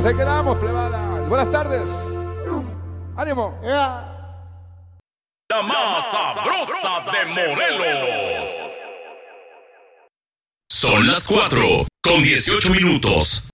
Pues ahí quedamos, plebada. Buenas tardes. Ánimo. La más sabrosa de Morelos. Son las 4:18.